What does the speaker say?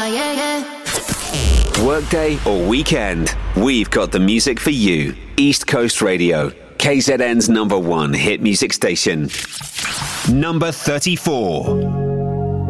Workday or weekend, we've got the music for you. East Coast Radio, KZN's #1 hit music station. Number 34.